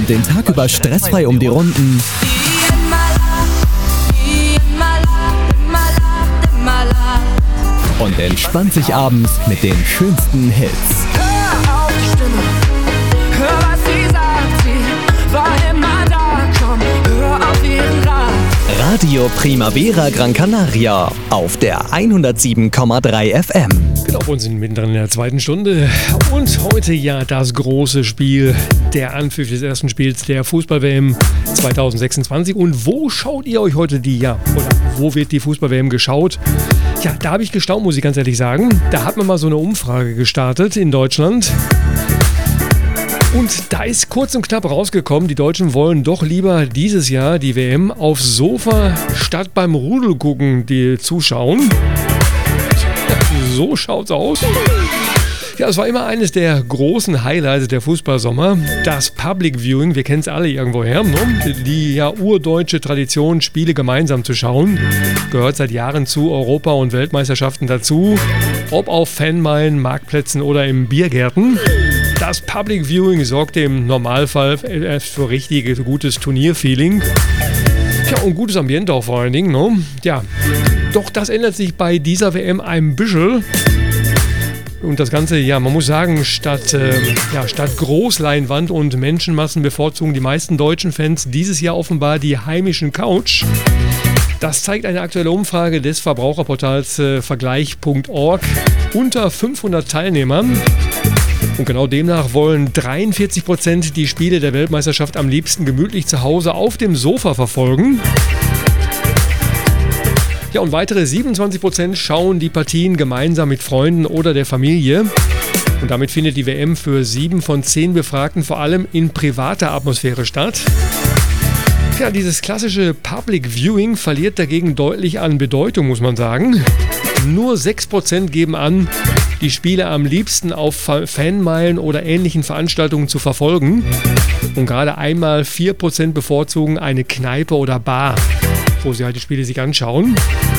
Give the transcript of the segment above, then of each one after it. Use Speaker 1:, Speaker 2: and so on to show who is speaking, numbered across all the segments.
Speaker 1: kommt den Tag über stressfrei um die Runden und entspannt sich abends mit den schönsten Hits.
Speaker 2: Hör auf die Stimme, hör was sie sagt, sie war immer da, komm, hör auf ihren Rat.
Speaker 1: Radio Primavera Gran Canaria auf der 107,3 FM.
Speaker 3: Genau, wir sind mittendrin in der zweiten Stunde und heute ja das große Spiel, der Anpfiff des ersten Spiels der Fußball-WM 2026. Und wo schaut ihr euch heute oder wo wird die Fußball-WM geschaut? Ja, da habe ich gestaunt, muss ich ganz ehrlich sagen. Da hat man mal so eine Umfrage gestartet in Deutschland. Und da ist kurz und knapp rausgekommen, die Deutschen wollen doch lieber dieses Jahr die WM aufs Sofa statt beim Rudelgucken die zuschauen. So schaut's aus. Ja, es war immer eines der großen Highlights der Fußballsommer, das Public Viewing. Wir kennen es alle irgendwoher, ne? Die ja urdeutsche Tradition, Spiele gemeinsam zu schauen, gehört seit Jahren zu Europa- und Weltmeisterschaften dazu, ob auf Fanmeilen, Marktplätzen oder im Biergärten. Das Public Viewing sorgt im Normalfall für richtig gutes Turnierfeeling. Ja, und gutes Ambiente auch vor allen Dingen, ne? Ja, doch das ändert sich bei dieser WM ein bisschen. Und das Ganze, ja, man muss sagen, statt Großleinwand und Menschenmassen bevorzugen die meisten deutschen Fans dieses Jahr offenbar die heimischen Couch. Das zeigt eine aktuelle Umfrage des Verbraucherportals Vergleich.org unter 500 Teilnehmern. Und genau demnach wollen 43% die Spiele der Weltmeisterschaft am liebsten gemütlich zu Hause auf dem Sofa verfolgen. Ja, und weitere 27% schauen die Partien gemeinsam mit Freunden oder der Familie. Und damit findet die WM für 7 von 10 Befragten vor allem in privater Atmosphäre statt. Ja, dieses klassische Public Viewing verliert dagegen deutlich an Bedeutung, muss man sagen. Nur 6% geben an, die Spiele am liebsten auf Fanmeilen oder ähnlichen Veranstaltungen zu verfolgen. Und gerade einmal 4% bevorzugen eine Kneipe oder Bar, wo sie halt die Spiele sich anschauen.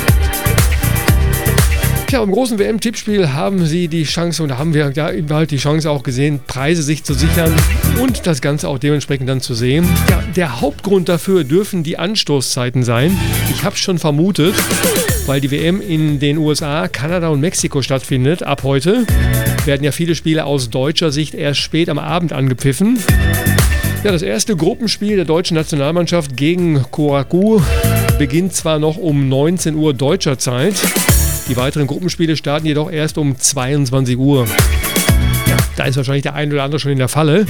Speaker 3: Tja, im großen WM-Tippspiel haben sie die Chance, und da haben wir ja halt die Chance auch gesehen, Preise sich zu sichern und das Ganze auch dementsprechend dann zu sehen. Ja, der Hauptgrund dafür dürfen die Anstoßzeiten sein. Ich habe es schon vermutet, weil die WM in den USA, Kanada und Mexiko stattfindet. Ab heute werden ja viele Spiele aus deutscher Sicht erst spät am Abend angepfiffen. Ja, das erste Gruppenspiel der deutschen Nationalmannschaft gegen Curacao beginnt zwar noch um 19 Uhr deutscher Zeit, die weiteren Gruppenspiele starten jedoch erst um 22 Uhr. Ja, da ist wahrscheinlich der ein oder andere schon in der Falle.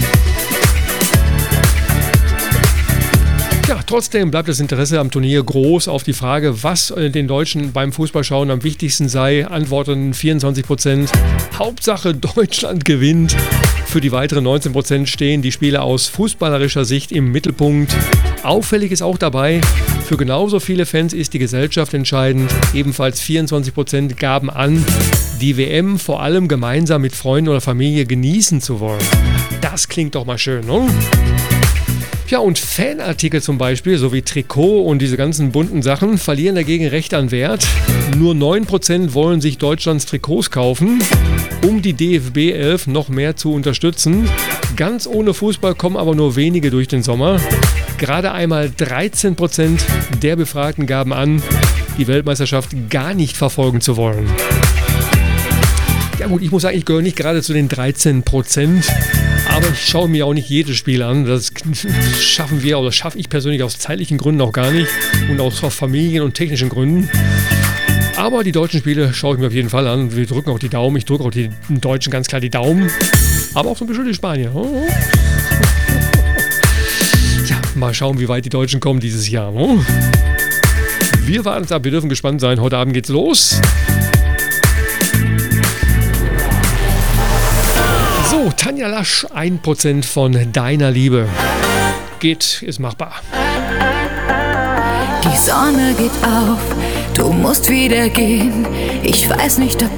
Speaker 3: Ja, trotzdem bleibt das Interesse am Turnier groß. Auf die Frage, was den Deutschen beim Fußballschauen am wichtigsten sei, antworten 24%. Hauptsache Deutschland gewinnt. Für die weiteren 19% stehen die Spiele aus fußballerischer Sicht im Mittelpunkt. Auffällig ist auch dabei, für genauso viele Fans ist die Gesellschaft entscheidend. Ebenfalls 24% gaben an, die WM vor allem gemeinsam mit Freunden oder Familie genießen zu wollen. Das klingt doch mal schön, ne? Ja, und Fanartikel zum Beispiel, sowie Trikot und diese ganzen bunten Sachen, verlieren dagegen recht an Wert. Nur 9% wollen sich Deutschlands Trikots kaufen, um die DFB 11 noch mehr zu unterstützen. Ganz ohne Fußball kommen aber nur wenige durch den Sommer. Gerade einmal 13% der Befragten gaben an, die Weltmeisterschaft gar nicht verfolgen zu wollen. Ja gut, ich muss sagen, ich gehöre nicht gerade zu den 13%. Aber ich schaue mir auch nicht jedes Spiel an. Das schaffe ich persönlich aus zeitlichen Gründen auch gar nicht und aus Familien- und technischen Gründen. Aber die deutschen Spiele schaue ich mir auf jeden Fall an. Wir drücken auch die Daumen. Ich drücke auch den Deutschen ganz klar die Daumen. Aber auch so ein bisschen die Spanier. Ja, mal schauen, wie weit die Deutschen kommen dieses Jahr. Wir warten es ab. Wir dürfen gespannt sein. Heute Abend geht's los. So, Tanja Lasch, 1% von deiner Liebe. Ist machbar.
Speaker 4: Die Sonne geht auf, du musst wieder gehen. Ich weiß nicht, ob